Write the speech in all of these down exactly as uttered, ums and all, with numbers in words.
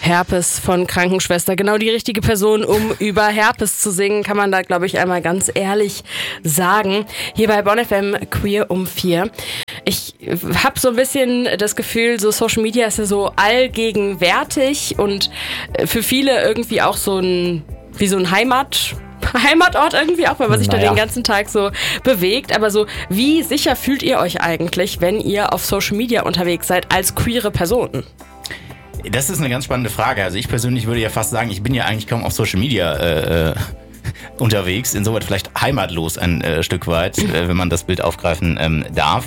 Herpes von Krankenschwester. Genau die richtige Person, um über Herpes zu singen, kann man da, glaube ich, einmal ganz ehrlich sagen. Hier bei Bonn F M Queer um vier. Ich habe so ein bisschen das Gefühl, so Social Media ist ja so allgegenwärtig und für viele irgendwie auch so ein, wie so ein Heimat... Heimatort irgendwie auch, weil man sich naja. da den ganzen Tag so bewegt. Aber so, wie sicher fühlt ihr euch eigentlich, wenn ihr auf Social Media unterwegs seid als queere Personen? Das ist eine ganz spannende Frage. Also ich persönlich würde ja fast sagen, ich bin ja eigentlich kaum auf Social Media äh, unterwegs. Insoweit vielleicht heimatlos ein äh, Stück weit, äh, wenn man das Bild aufgreifen ähm, darf.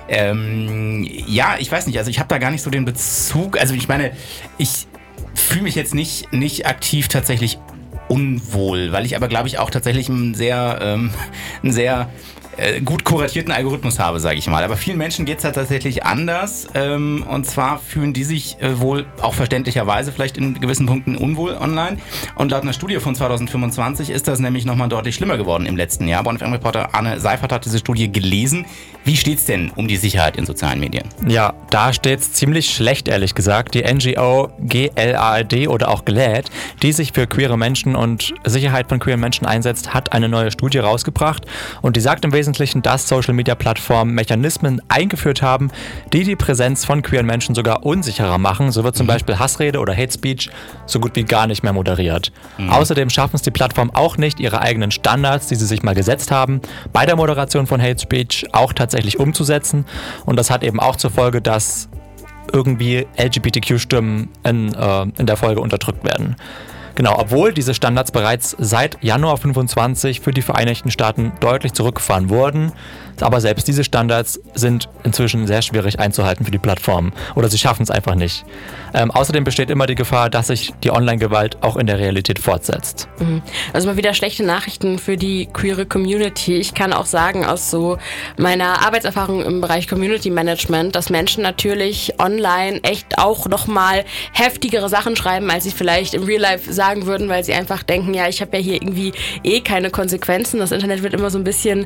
Ähm, ja, ich weiß nicht, also ich habe da gar nicht so den Bezug. Also ich meine, ich fühle mich jetzt nicht, nicht aktiv tatsächlich unwohl, weil ich aber, glaube ich, auch tatsächlich einen sehr, ähm, einen sehr äh, gut kuratierten Algorithmus habe, sage ich mal. Aber vielen Menschen geht es halt tatsächlich anders. Ähm, und zwar fühlen die sich äh, wohl auch verständlicherweise vielleicht in gewissen Punkten unwohl online. Und laut einer Studie von zwanzig fünfundzwanzig ist das nämlich nochmal deutlich schlimmer geworden im letzten Jahr. Bonn F M-Reporter Arne Seifert hat diese Studie gelesen. Wie steht's denn um die Sicherheit in sozialen Medien? Ja, da steht's ziemlich schlecht, ehrlich gesagt. Die N G O G L A A D oder auch G L A D, die sich für queere Menschen und Sicherheit von queeren Menschen einsetzt, hat eine neue Studie rausgebracht. Und die sagt im Wesentlichen, dass Social-Media-Plattformen Mechanismen eingeführt haben, die die Präsenz von queeren Menschen sogar unsicherer machen. So wird zum mhm. Beispiel Hassrede oder Hate Speech so gut wie gar nicht mehr moderiert. Mhm. Außerdem schaffen es die Plattformen auch nicht, ihre eigenen Standards, die sie sich mal gesetzt haben, bei der Moderation von Hate Speech auch tatsächlich umzusetzen. Und das hat eben auch zur Folge, dass irgendwie L G B T Q-Stimmen in, äh, in der Folge unterdrückt werden. Genau, obwohl diese Standards bereits seit Januar fünfundzwanzig für die Vereinigten Staaten deutlich zurückgefahren wurden. Aber selbst diese Standards sind inzwischen sehr schwierig einzuhalten für die Plattformen. Oder sie schaffen es einfach nicht. Ähm, außerdem besteht immer die Gefahr, dass sich die Online-Gewalt auch in der Realität fortsetzt. Also mal wieder schlechte Nachrichten für die queere Community. Ich kann auch sagen, aus so meiner Arbeitserfahrung im Bereich Community Management, dass Menschen natürlich online echt auch nochmal heftigere Sachen schreiben, als sie vielleicht im Real Life sagen würden, weil sie einfach denken, ja, ich habe ja hier irgendwie eh keine Konsequenzen. Das Internet wird immer so ein bisschen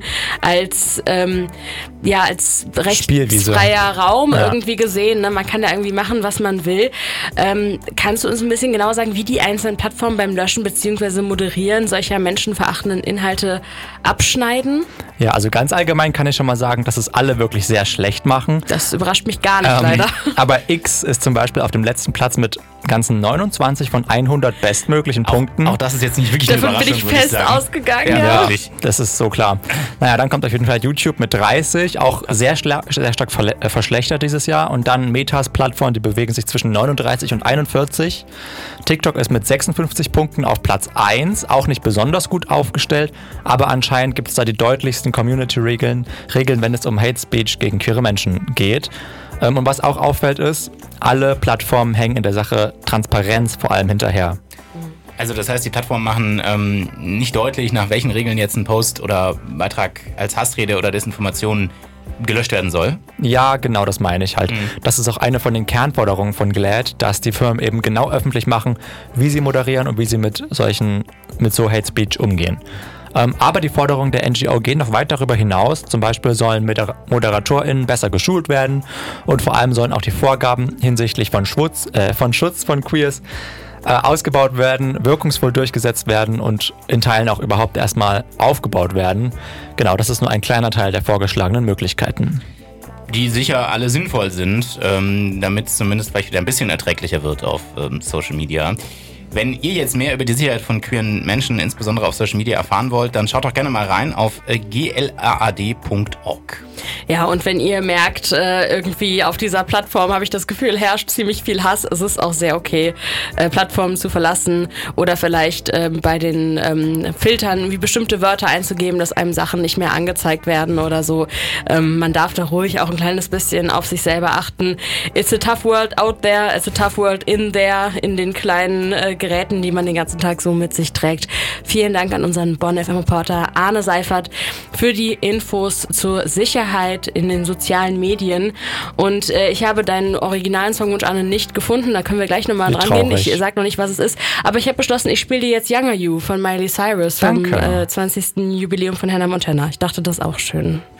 als ähm, ja als rechtsfreier Raum ja. irgendwie gesehen. Ne? Man kann da irgendwie machen, was man will. Ähm, kannst du uns ein bisschen genauer sagen, wie die einzelnen Plattformen beim Löschen bzw. Moderieren solcher menschenverachtenden Inhalte abschneiden? Ja, also ganz allgemein kann ich schon mal sagen, dass es alle wirklich sehr schlecht machen. Das überrascht mich gar nicht, ähm, leider. Aber X ist zum Beispiel auf dem letzten Platz mit ganzen neunundzwanzig von hundert bestmöglichen auch, Punkten. Auch das ist jetzt nicht wirklich eine Davon Überraschung, bin ich fest ich ausgegangen. Ja, ja. ja, das ist so klar. Naja, dann kommt auf jeden Fall YouTube mit dreißig, auch sehr, schla- sehr stark verle- äh, verschlechtert dieses Jahr. Und dann Metas Plattform, die bewegen sich zwischen neununddreißig und einundvierzig. TikTok ist mit sechsundfünfzig Punkten auf Platz eins, auch nicht besonders gut aufgestellt, aber anscheinend gibt es da die deutlichsten Community-Regeln, Regeln, wenn es um Hate Speech gegen queere Menschen geht. Ähm, und was auch auffällt ist, alle Plattformen hängen in der Sache Transparenz vor allem hinterher. Also das heißt, die Plattformen machen ähm, nicht deutlich, nach welchen Regeln jetzt ein Post oder Beitrag als Hassrede oder Desinformation gelöscht werden soll? Ja, genau, das meine ich halt. Mhm. Das ist auch eine von den Kernforderungen von G L A D, dass die Firmen eben genau öffentlich machen, wie sie moderieren und wie sie mit solchen, mit so Hate Speech umgehen. Ähm, aber die Forderungen der N G O gehen noch weit darüber hinaus. Zum Beispiel sollen Moder- ModeratorInnen besser geschult werden und vor allem sollen auch die Vorgaben hinsichtlich von Schutz, äh, von Schutz von Queers äh, ausgebaut werden, wirkungsvoll durchgesetzt werden und in Teilen auch überhaupt erstmal aufgebaut werden. Genau, das ist nur ein kleiner Teil der vorgeschlagenen Möglichkeiten. Die sicher alle sinnvoll sind, ähm, damit es zumindest vielleicht wieder ein bisschen erträglicher wird auf ähm, Social Media. Wenn ihr jetzt mehr über die Sicherheit von queeren Menschen, insbesondere auf Social Media, erfahren wollt, dann schaut doch gerne mal rein auf g l a a d punkt org. Ja, und wenn ihr merkt, äh, irgendwie auf dieser Plattform habe ich das Gefühl, herrscht ziemlich viel Hass, es ist auch sehr okay, äh, Plattformen zu verlassen oder vielleicht ähm, bei den ähm, Filtern wie bestimmte Wörter einzugeben, dass einem Sachen nicht mehr angezeigt werden oder so. Ähm, man darf da ruhig auch ein kleines bisschen auf sich selber achten. It's a tough world out there, it's a tough world in there, in den kleinen äh, Geräten, die man den ganzen Tag so mit sich trägt. Vielen Dank an unseren Bonn F M-Reporter Arne Seifert für die Infos zur Sicherheit in den sozialen Medien. Und äh, ich habe deinen originalen Songwunsch, Arne, nicht gefunden. Da können wir gleich nochmal dran gehen. Ich sag noch nicht, was es ist. Aber ich habe beschlossen, ich spiele dir jetzt Younger You von Miley Cyrus vom äh, zwanzigsten Jubiläum von Hannah Montana. Ich dachte, das ist auch schön.